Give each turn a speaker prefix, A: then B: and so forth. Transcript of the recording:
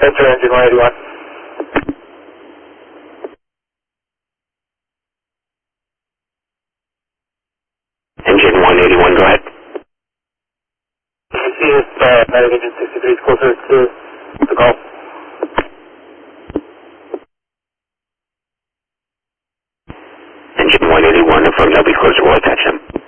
A: Enter engine 181.
B: Engine 181, go ahead.
A: Can you see if Medic engine 63 is closer to the Gulf?
B: Engine 181, affirm they'll be closer, we'll attach them.